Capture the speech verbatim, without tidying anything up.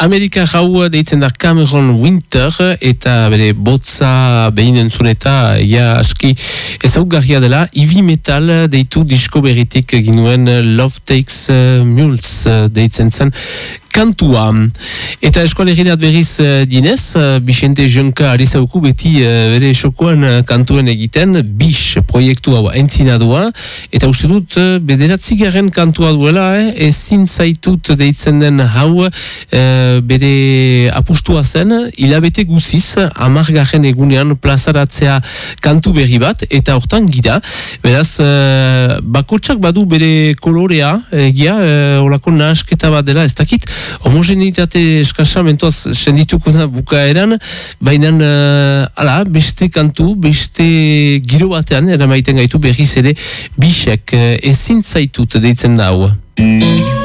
Amerika hau deitzen da Cameron Winter eta bere botza behin entzun eta ia aski ezaugarria dela Heavy Metal deitu disko berritik ginuen Love Takes uh, Mules uh, deitzen zen kantua. Eta eskualeridat berriz uh, dinez, uh, Bixente Jonka ari zauku beti uh, bere esokoan uh, kantuen egiten Bix proiektu hau entzinadua eta uste dut uh, bederatzigaren kantua duela, eh? Ezin zaitut deitzen den hau uh, bere apustua zen, hilabete guziz, amargarren egunean plazaratzea kantu berri bat, eta hortan gira, beraz, uh, bakotsak badu bere kolorea, egia, uh, olako nahasketa bat dela, ez dakit, homogenitate eskasa mentoaz sendituko da bukaeran, baina uh, ala, beste kantu, beste giro batean, eramaiten gaitu berriz ere, Bixek, uh, ezin zaitut deitzen da hau.